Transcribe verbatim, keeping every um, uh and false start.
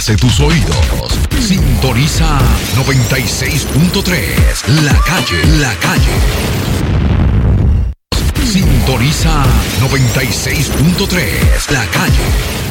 satisface tus oídos. Sintoniza noventa y seis punto tres. La calle, la calle. Sintoniza noventa y seis punto tres. La calle.